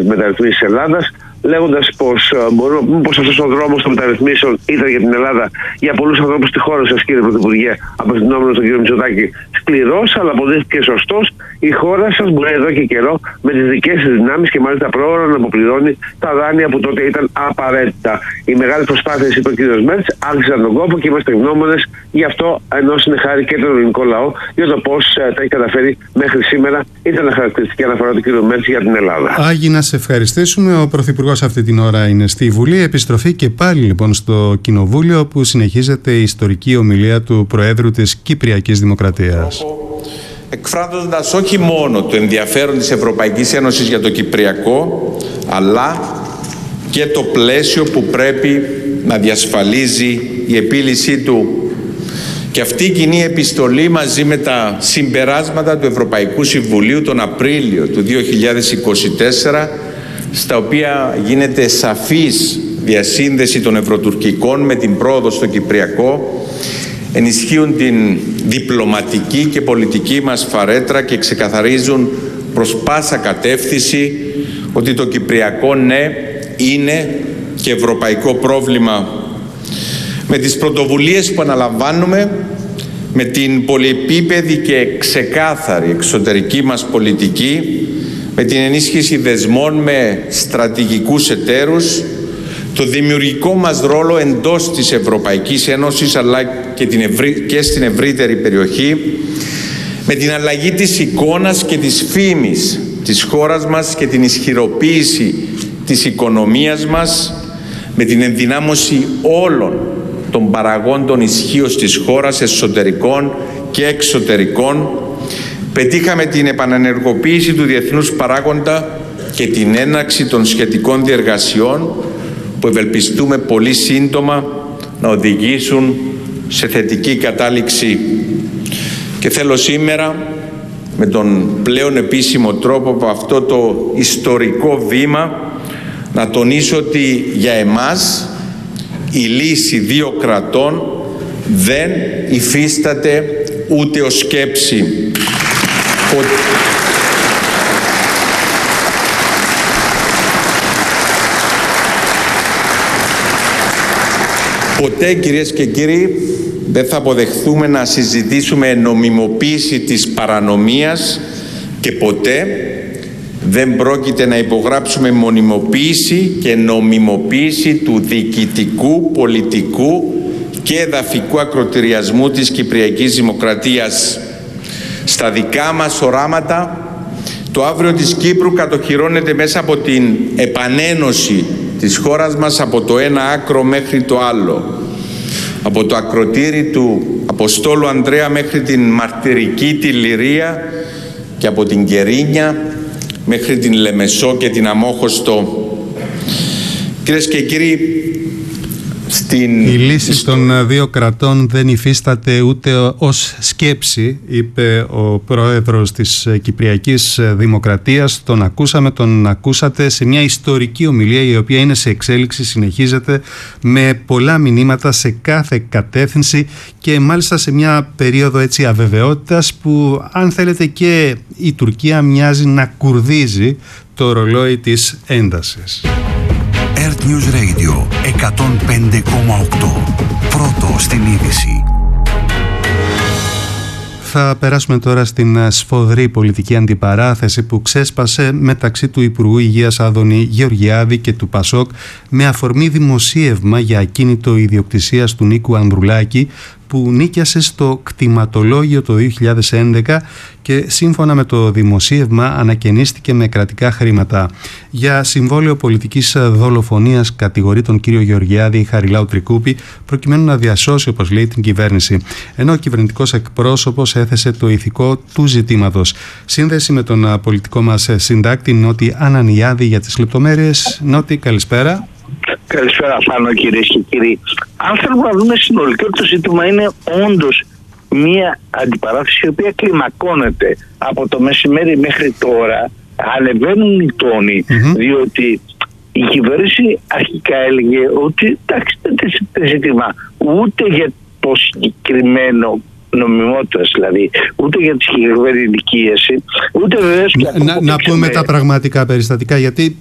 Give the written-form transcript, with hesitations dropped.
τις μεταρρυθμίσεις της Ελλάδας, λέγοντας πως αυτός ο δρόμος των μεταρρυθμίσεων ήταν για την Ελλάδα, για πολλούς ανθρώπους στη χώρα σας, κύριε Πρωθυπουργέ, απευθυνόμενος στον κύριο Μητσοτάκη, σκληρός, αλλά αποδείχθηκε σωστός. Η χώρα σας μπορεί εδώ και καιρό με τις δικές της δυνάμεις και μάλιστα πρόωρα να αποπληρώνει τα δάνεια που τότε ήταν απαραίτητα. Οι μεγάλες προσπάθειες, είπε ο κύριος Μέρτς, άρχισαν τον κόπο και είμαστε ευγνώμονες γι' αυτό, ενώ συνεχάρει και τον ελληνικό λαό για το πώς τα έχει καταφέρει μέχρι σήμερα. Ήταν χαρακτηριστική αναφορά του κύριου Μέρτς για την Ελλάδα. Άγιοι, να σε ευχαριστήσουμε. Ο Πρωθυπουργός αυτή την ώρα είναι στη Βουλή. Επιστροφή και πάλι λοιπόν στο Κοινοβούλιο, όπου συνεχίζεται η ιστορική ομιλία του Προέδρου της Κυπριακής Δημοκρατίας. Εκφράζοντας όχι μόνο το ενδιαφέρον της Ευρωπαϊκής Ένωσης για το Κυπριακό, αλλά και το πλαίσιο που πρέπει να διασφαλίζει η επίλυσή του. Και αυτή η κοινή επιστολή, μαζί με τα συμπεράσματα του Ευρωπαϊκού Συμβουλίου τον Απρίλιο του 2024, στα οποία γίνεται σαφής διασύνδεση των ευρωτουρκικών με την πρόοδο στο Κυπριακό, ενισχύουν την διπλωματική και πολιτική μας φαρέτρα και ξεκαθαρίζουν προς πάσα κατεύθυνση ότι το Κυπριακό, ναι, είναι και ευρωπαϊκό πρόβλημα. Με τις πρωτοβουλίες που αναλαμβάνουμε, με την πολυεπίπεδη και ξεκάθαρη εξωτερική μας πολιτική, με την ενίσχυση δεσμών με στρατηγικούς εταίρους, το δημιουργικό μας ρόλο εντός της Ευρωπαϊκής Ένωσης αλλά και στην ευρύτερη περιοχή, με την αλλαγή της εικόνας και της φήμης της χώρας μας και την ισχυροποίηση της οικονομίας μας, με την ενδυνάμωση όλων των παραγόντων ισχύως της χώρας, εσωτερικών και εξωτερικών, πετύχαμε την επανενεργοποίηση του διεθνούς παράγοντα και την έναρξη των σχετικών διεργασιών που ευελπιστούμε πολύ σύντομα να οδηγήσουν σε θετική κατάληξη. Και θέλω σήμερα, με τον πλέον επίσημο τρόπο από αυτό το ιστορικό βήμα, να τονίσω ότι για εμάς η λύση δύο κρατών δεν υφίσταται ούτε ως σκέψη. Ποτέ, κυρίες και κύριοι, δεν θα αποδεχθούμε να συζητήσουμε νομιμοποίηση της παρανομίας και ποτέ δεν πρόκειται να υπογράψουμε μονιμοποίηση και νομιμοποίηση του διοικητικού, πολιτικού και εδαφικού ακροτηριασμού της Κυπριακής Δημοκρατίας. Στα δικά μας οράματα, το αύριο της Κύπρου κατοχυρώνεται μέσα από την επανένωση της χώρας μας από το ένα άκρο μέχρι το άλλο. Από το ακροτήρι του Αποστόλου Ανδρέα μέχρι την μαρτυρική τη Λυρία και από την Κερίνια μέχρι την Λεμεσό και την Αμόχωστο. Κυρίες και κύριοι, η λύση των δύο κρατών δεν υφίσταται ούτε ως σκέψη, είπε ο πρόεδρος της Κυπριακής Δημοκρατίας. Τον ακούσαμε, τον ακούσατε σε μια ιστορική ομιλία η οποία είναι σε εξέλιξη, συνεχίζεται με πολλά μηνύματα σε κάθε κατεύθυνση και μάλιστα σε μια περίοδο έτσι αβεβαιότητας που, αν θέλετε, και η Τουρκία μοιάζει να κουρδίζει το ρολόι της έντασης. Earth News Radio 105,8. Πρώτο στην είδηση. Θα περάσουμε τώρα στην σφοδρή πολιτική αντιπαράθεση που ξέσπασε μεταξύ του Υπουργού Υγείας Άδωνη Γεωργιάδη και του ΠΑΣΟΚ με αφορμή δημοσίευμα για ακίνητο ιδιοκτησίας του Νίκου Ανδρουλάκη που νίκιασε στο κτηματολόγιο το 2011 και σύμφωνα με το δημοσίευμα ανακαινίστηκε με κρατικά χρήματα. Για συμβόλαιο πολιτικής δολοφονίας κατηγορεί τον κύριο Γεωργιάδη Χαριλάου Τρικούπη προκειμένου να διασώσει, όπως λέει, την κυβέρνηση. Ενώ ο κυβερνητικός εκπρόσωπος έθεσε το ηθικό του ζητήματος. Σύνδεση με τον πολιτικό μας συντάκτη Νότι Ανανιάδη για τις λεπτομέρειες. Νότι, καλησπέρα. Καλησπέρα, Φάνο, κυρίες και κύριοι. Αν θέλουμε να δούμε συνολικά, το ζήτημα είναι όντως μια αντιπαράθεση η οποία κλιμακώνεται από το μεσημέρι μέχρι τώρα. Ανεβαίνουν οι τόνοι, διότι η κυβέρνηση αρχικά έλεγε ότι εντάξει, δεν είναι ζήτημα ούτε για το συγκεκριμένο νομιμότητας, δηλαδή, ούτε για τη συγκεκριμένη ενοικίαση, ούτε βεβαίως και να πούμε τα πραγματικά περιστατικά, γιατί